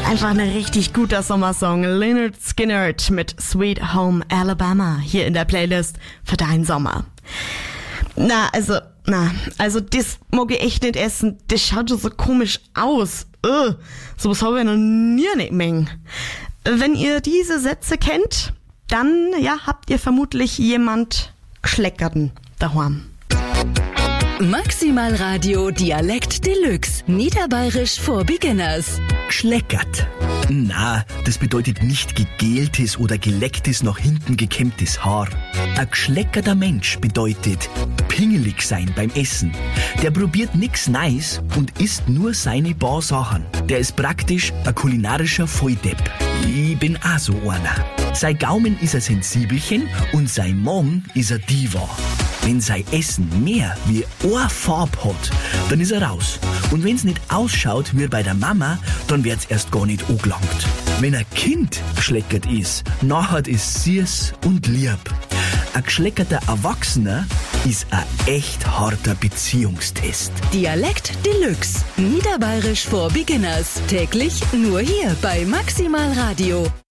Einfach ein richtig guter Sommersong. Lynyrd Skynyrd mit Sweet Home Alabama hier in der Playlist für deinen Sommer. Also das mag ich echt nicht essen. Das schaut schon so komisch aus. Sowas habe ich noch nie nicht mengen. Wenn ihr diese Sätze kennt, dann habt ihr vermutlich jemand Geschleckerten daheim. Maximal Radio Dialekt Deluxe. Niederbayerisch for Beginners. Geschleckert. Na, das bedeutet nicht gegeltes oder gelecktes nach hinten gekämmtes Haar. Ein geschleckerter Mensch bedeutet pingelig sein beim Essen. Der probiert nix Neues und isst nur seine paar Sachen. Der ist praktisch ein kulinarischer Volldepp. Ich bin auch so einer. Sein Gaumen ist ein Sensibelchen und sein Magen ist ein Diva. Wenn sein Essen mehr wie eine Farbe hat, dann ist er raus. Und wenn's nicht ausschaut wie bei der Mama, dann wird's erst gar nicht angelangt. Wenn ein Kind geschleckert ist, nachher ist süß und lieb. Ein geschleckerter Erwachsener ist ein echt harter Beziehungstest. Dialekt Deluxe. Niederbayerisch for Beginners. Täglich nur hier bei Maximal Radio.